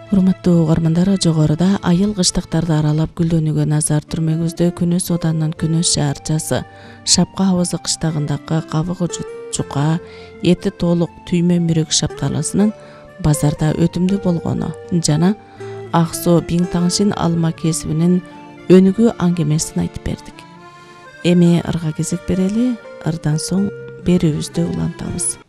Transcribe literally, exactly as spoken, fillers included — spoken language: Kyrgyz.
Урматтуу угармандар, жогоруда айыл кыштыктарды аралап гүлдөнүүгө назар түрмөгүздө Күнөс Оданынын Күнөс шаарчасы Шапка абызы кыштагындагы кабыгы жука, эти толук түймө мүрөк шапталасынын базарда өтүмдүү болгону жана Ак суу Биң Таңшин алма кесибинин өнүгүү аңгемесин айтып бердик. Эми ырга кезек берели, ырдан соң берүүбүздү улантабыз.